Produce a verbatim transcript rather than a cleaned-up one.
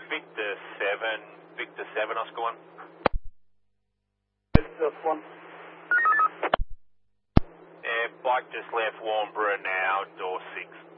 Victor seven, Victor seven, Oscar one. Just one. Yeah, bike just left Warnborough now, door six.